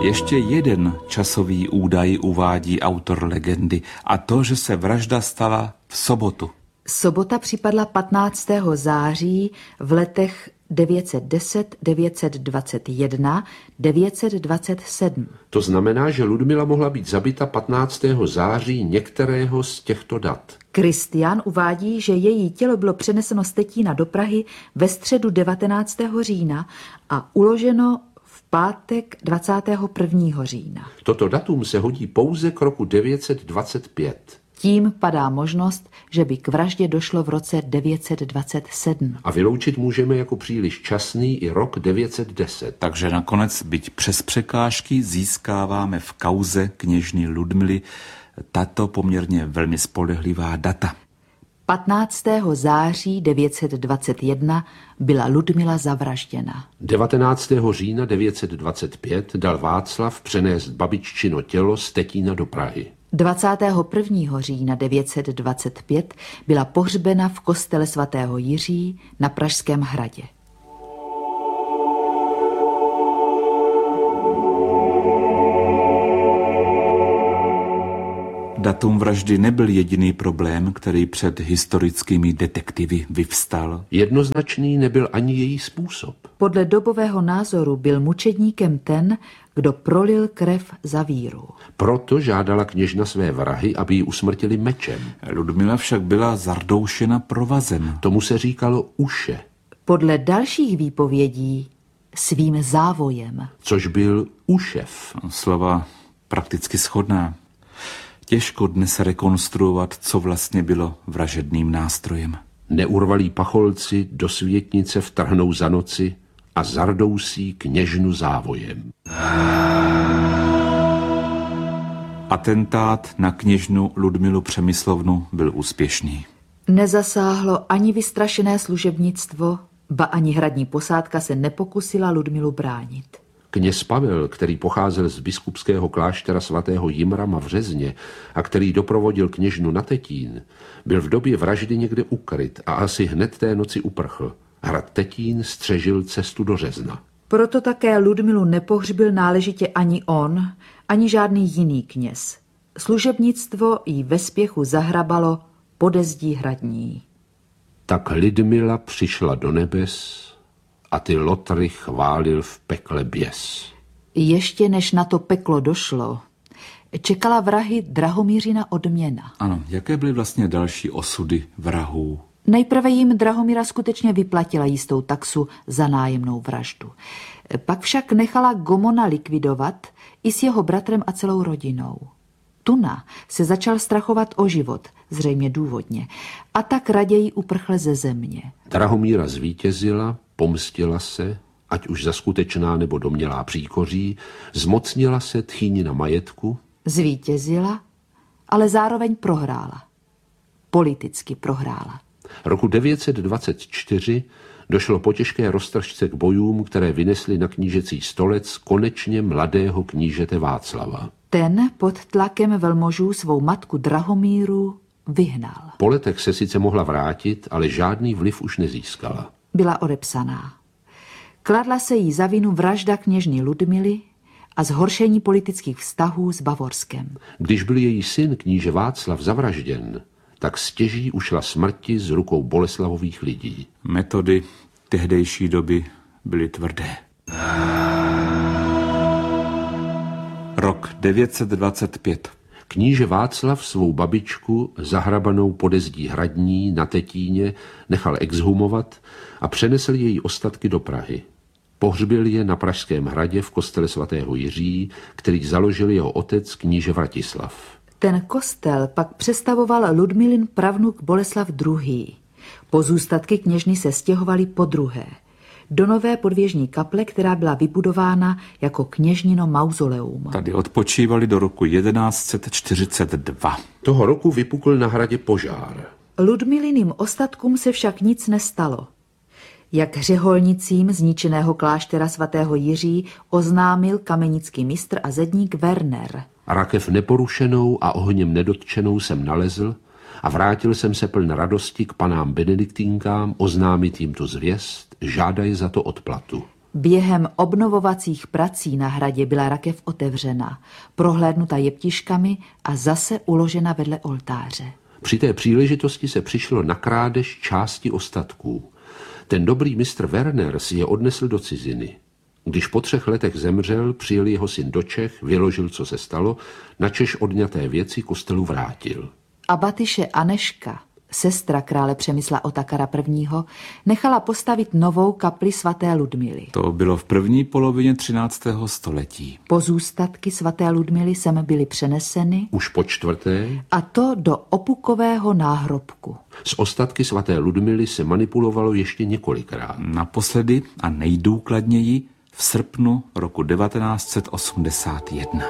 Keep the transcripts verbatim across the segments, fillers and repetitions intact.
Ještě jeden časový údaj uvádí autor legendy, a to, že se vražda stala v sobotu. Sobota připadla patnáctého září v letech devět set deset, devět set dvacet jedna, devět set dvacet sedm. To znamená, že Ludmila mohla být zabita patnáctého září některého z těchto dat. Kristián uvádí, že její tělo bylo přeneseno z Tetína do Prahy ve středu devatenáctého října a uloženo v pátek dvacátého prvního října. Toto datum se hodí pouze k roku devět set dvacet pět. Tím padá možnost, že by k vraždě došlo v roce devět set dvacet sedm. A vyloučit můžeme jako příliš časný i rok devět set deset. Takže nakonec, byť přes překážky, získáváme v kauze kněžny Ludmily tato poměrně velmi spolehlivá data. patnáctého září devět set dvacet jedna byla Ludmila zavražděna. devatenáctého října devět set dvacet pět dal Václav přenést babiččino tělo z Tetína do Prahy. dvacátého prvního října devět set dvacet pět byla pohřbena v kostele svatého Jiří na Pražském hradě. Datum vraždy nebyl jediný problém, který před historickými detektivy vyvstal. Jednoznačný nebyl ani její způsob. Podle dobového názoru byl mučedníkem ten, kdo prolil krev za víru. Proto žádala kněžna své vrahy, aby ji usmrtili mečem. Ludmila však byla zardoušena provazem. Tomu se říkalo uše. Podle dalších výpovědí svým závojem. Což byl ušev. Slova prakticky shodná. Těžko dnes rekonstruovat, co vlastně bylo vražedným nástrojem. Neurvalí pacholci do světnice vtrhnou za noci a zardousí kněžnu závojem. Atentát na kněžnu Ludmilu Přemyslovnu byl úspěšný. Nezasáhlo ani vystrašené služebnictvo, ba ani hradní posádka se nepokusila Ludmilu bránit. Kněz Pavel, který pocházel z biskupského kláštera svatého Jimrama v Řezně a který doprovodil kněžnu na Tetín, byl v době vraždy někde ukryt a asi hned té noci uprchl. Hrad Tetín střežil cestu do Řezna. Proto také Ludmilu nepohřbil náležitě ani on, ani žádný jiný kněz. Služebnictvo jí ve spěchu zahrabalo pode zdí hradní. Tak Lidmila přišla do nebes a ty lotry chválil v pekle běs. Ještě než na to peklo došlo, čekala vrahy Drahomířina odměna. Ano, jaké byly vlastně další osudy vrahů? Nejprve jim Drahomíra skutečně vyplatila jistou taxu za nájemnou vraždu. Pak však nechala Gomona likvidovat i s jeho bratrem a celou rodinou. Tuna se začal strachovat o život, zřejmě důvodně, a tak raději uprchl ze země. Drahomíra zvítězila, pomstila se, ať už za skutečná nebo domnělá příkoří, zmocnila se tchýnina majetku. Zvítězila, ale zároveň prohrála. Politicky prohrála. Roku devět set dvacet čtyři došlo po těžké roztržce k bojům, které vynesly na knížecí stolec konečně mladého knížete Václava. Ten pod tlakem velmožů svou matku Drahomíru vyhnal. Po letech se sice mohla vrátit, ale žádný vliv už nezískala. Byla odepsaná. Kladla se jí za vinu vražda kněžny Ludmily a zhoršení politických vztahů s Bavorskem. Když byl její syn kníže Václav zavražděn, tak stěží ušla smrti z rukou Boleslavových lidí. Metody tehdejší doby byly tvrdé. Rok devět set dvacet pět. Kníže Václav svou babičku, zahrabanou pode zdí hradní na Tetíně, nechal exhumovat a přenesl její ostatky do Prahy. Pohřbil je na Pražském hradě v kostele svatého Jiří, který založil jeho otec kníže Vratislav. Ten kostel pak přestavoval Ludmilin pravnuk Boleslav druhý. Pozůstatky kněžny se stěhovaly po druhé do nové podvěžní kaple, která byla vybudována jako kněžnino mauzoleum. Tady odpočívali do roku jedenáct set čtyřicet dva. Toho roku vypukl na hradě požár. Ludmiliným ostatkům se však nic nestalo. Jak řeholnicím zničeného kláštera svatého Jiří oznámil kamenický mistr a zedník Werner. Rakev neporušenou a ohněm nedotčenou jsem nalezl a vrátil jsem se pln radosti k panám benediktínkám oznámit jim tu zvěst, žádají za to odplatu. Během obnovovacích prací na hradě byla rakev otevřena, prohlédnuta jeptiškami a zase uložena vedle oltáře. Při té příležitosti se přišlo na krádež části ostatků. Ten dobrý mistr Werner si je odnesl do ciziny. Když po třech letech zemřel, přijel jeho syn do Čech, vyložil, co se stalo, načež odňaté věci kostelu vrátil. Abatyše Aneška, sestra krále Přemysla Otakara I., nechala postavit novou kapli svaté Ludmily. To bylo v první polovině třináctého století. Pozůstatky svaté Ludmily sem byly přeneseny, Už po čtvrté, a to do opukového náhrobku. s ostatky svaté Ludmily se manipulovalo ještě několikrát. Naposledy a nejdůkladněji v srpnu roku devatenáct set osmdesát jedna.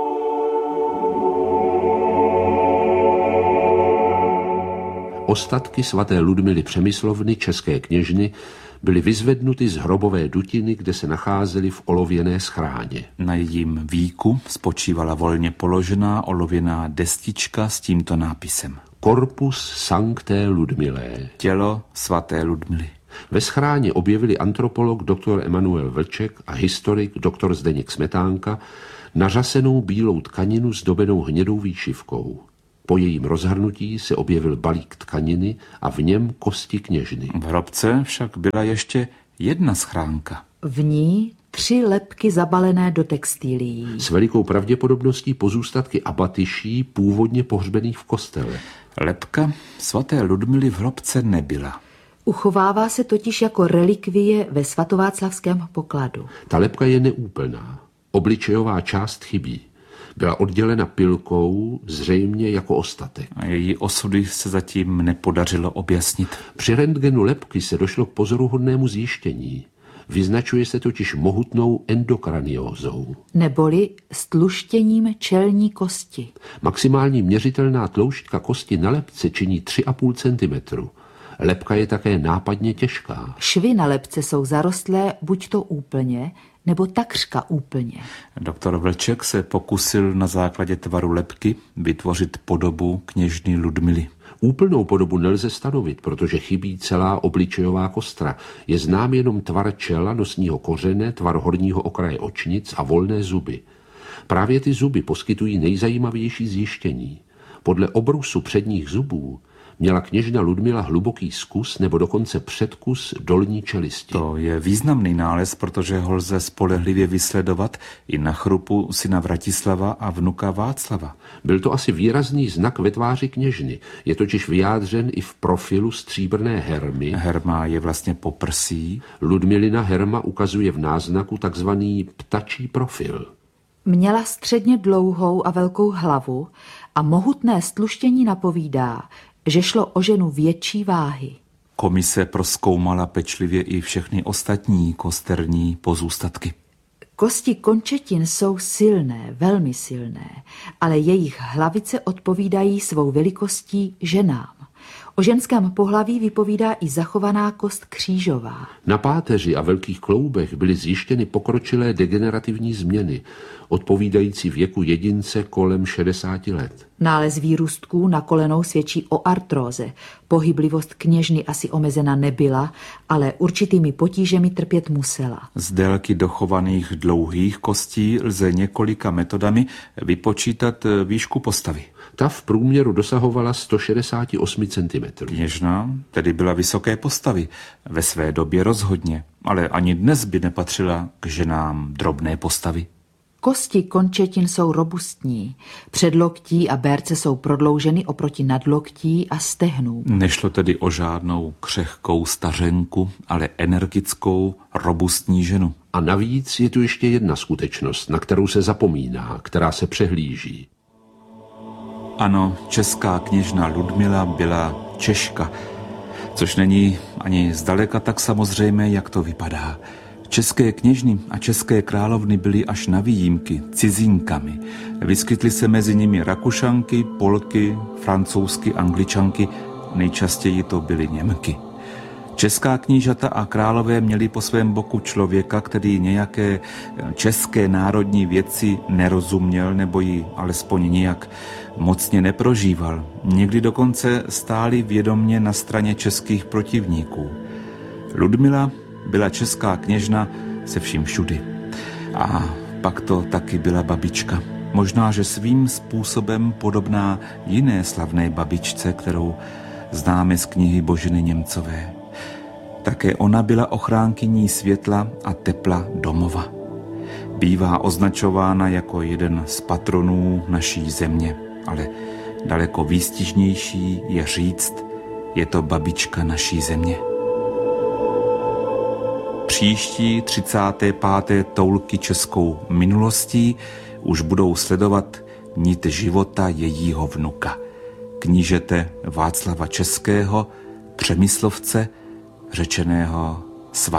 Ostatky svaté Ludmily Přemyslovny, české kněžny, byly vyzvednuty z hrobové dutiny, kde se nacházely v olověné schráně. Na jejím víku spočívala volně položená olověná destička s tímto nápisem. Corpus Sanctae Ludmilae. Tělo svaté Ludmily. Ve schráně objevili antropolog doktor Emanuel Vlček a historik doktor Zdeněk Smetánka nařasenou bílou tkaninu zdobenou hnědou výšivkou. Po jejím rozhrnutí se objevil balík tkaniny a v něm kosti kněžny. V hrobce však byla ještě jedna schránka. V ní tři lebky zabalené do textilií. S velikou pravděpodobností pozůstatky abatyší původně pohřbených v kostele. Lebka svaté Ludmily v hrobce nebyla. Uchovává se totiž jako relikvie ve svatováclavském pokladu. Ta lebka je neúplná. Obličejová část chybí. Byla oddělena pilkou, zřejmě jako ostatek. A její osudy se zatím nepodařilo objasnit. Při rentgenu lebky se došlo k pozoruhodnému zjištění. Vyznačuje se totiž mohutnou endokraniózou. Neboli stluštěním čelní kosti. Maximální měřitelná tloušťka kosti na lebce činí tři a půl centimetru. Lebka je také nápadně těžká. Švy na lebce jsou zarostlé buď to úplně, nebo takřka úplně. Doktor Vlček se pokusil na základě tvaru lebky vytvořit podobu kněžny Ludmily. Úplnou podobu nelze stanovit, protože chybí celá obličejová kostra. Je znám jenom tvar čela, nosního kořene, tvar horního okraje očnic a volné zuby. Právě ty zuby poskytují nejzajímavější zjištění. Podle obrusu předních zubů měla kněžna Ludmila hluboký skus nebo dokonce předkus dolní čelisti. To je významný nález, protože ho lze spolehlivě vysledovat i na chrupu syna Vratislava a vnuka Václava. Byl to asi výrazný znak ve tváři kněžny. Je totiž vyjádřen i v profilu stříbrné hermy. Herma je vlastně poprsí. Ludmilina herma ukazuje v náznaku takzvaný ptačí profil. Měla středně dlouhou a velkou hlavu a mohutné stluštění napovídá, že šlo o ženu větší váhy. Komise prozkoumala pečlivě i všechny ostatní kosterní pozůstatky. Kosti končetin jsou silné, velmi silné, ale jejich hlavice odpovídají svou velikostí ženám. O ženském pohlaví vypovídá i zachovaná kost křížová. Na páteři a velkých kloubech byly zjištěny pokročilé degenerativní změny, odpovídající věku jedince kolem šedesáti let. Nález výrůstků na kolenou svědčí o artróze. Pohyblivost kněžny asi omezena nebyla, ale určitými potížemi trpět musela. Z délky dochovaných dlouhých kostí lze několika metodami vypočítat výšku postavy. Ta v průměru dosahovala sto šedesát osm centimetrů. Kněžna tedy byla vysoké postavy, ve své době rozhodně, ale ani dnes by nepatřila k ženám drobné postavy. Kosti končetin jsou robustní. Předloktí a berce jsou prodlouženy oproti nadloktí a stehnům. Nešlo tedy o žádnou křehkou stařenku, ale energickou, robustní ženu. A navíc je tu ještě jedna skutečnost, na kterou se zapomíná, která se přehlíží. Ano, česká kněžna Ludmila byla Češka, což není ani zdaleka tak samozřejmé, jak to vypadá. České kněžny a české královny byly až na výjimky cizinkami. Vyskytly se mezi nimi Rakušanky, Polky, Francouzsky, Angličanky, nejčastěji to byly Němky. Česká knížata a králové měli po svém boku člověka, který nějaké české národní věci nerozuměl nebo ji alespoň nějak mocně neprožíval. Někdy dokonce stáli vědomně na straně českých protivníků. Ludmila byla česká kněžna se vším všudy. A pak to taky byla babička. Možná, že svým způsobem podobná jiné slavné babičce, kterou známe z knihy Boženy Němcové. Také ona byla ochránkyní světla a tepla domova. Bývá označována jako jeden z patronů naší země, ale daleko výstižnější je říct, je to babička naší země. Příští třicáté páté toulky českou minulostí už budou sledovat nit života jejího vnuka, knížete Václava Českého, Přemyslovce, řečeného